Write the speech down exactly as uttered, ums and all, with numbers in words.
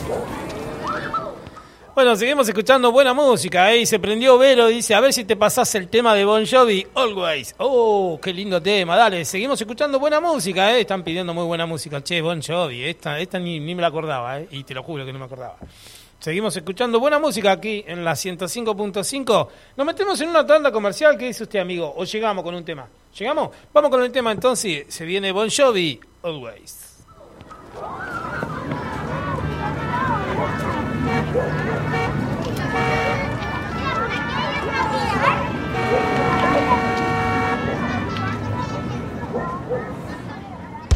Bueno, seguimos escuchando buena música. Ahí se prendió Velo, dice, a ver si te pasás el tema de Bon Jovi, Always. Oh, qué lindo tema. Dale, seguimos escuchando buena música. ¿eh? Están pidiendo muy buena música. Che, Bon Jovi, esta, esta ni, ni me la acordaba, ¿eh? Y te lo juro que no me acordaba. Seguimos escuchando buena música aquí en la ciento cinco punto cinco. Nos metemos en una tanda comercial. ¿Qué dice usted, amigo? ¿O llegamos con un tema? ¿Llegamos? Vamos con el tema entonces. Se viene Bon Jovi, Always.